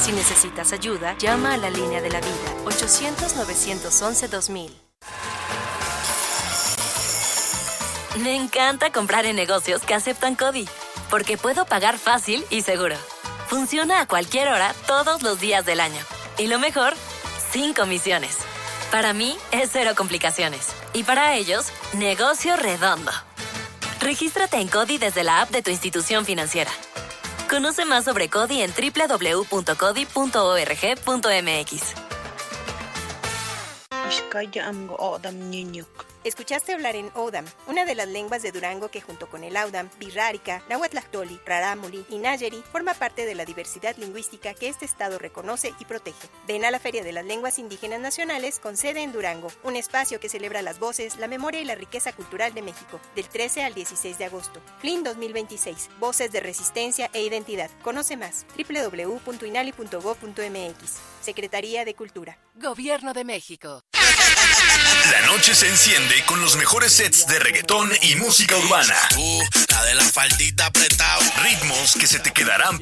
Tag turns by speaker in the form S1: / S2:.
S1: Si necesitas ayuda, llama a la línea de la vida, 800-911-2000. Me encanta comprar en negocios que aceptan CODI, porque puedo pagar fácil y seguro. Funciona a cualquier hora, todos los días del año. Y lo mejor, sin comisiones. Para mí, es cero complicaciones. Y para ellos, negocio redondo. Regístrate en CODI desde la app de tu institución financiera. Conoce más sobre CODI en www.codi.org.mx.
S2: Escuchaste hablar en Odam, una de las lenguas de Durango que junto con el Audam, Birrárica, Nahuatlactoli, Rarámuri y Nayeri forma parte de la diversidad lingüística que este estado reconoce y protege. Ven a la Feria de las Lenguas Indígenas Nacionales con sede en Durango, un espacio que celebra las voces, la memoria y la riqueza cultural de México, del 13 al 16 de agosto. FLIN 2026, Voces de Resistencia e Identidad. Conoce más, www.inali.gov.mx. Secretaría de Cultura.
S3: Gobierno de México.
S4: La noche se enciende con los mejores sets de reggaetón y música urbana.
S5: La de la faldita apretado.
S4: Ritmos que se te quedarán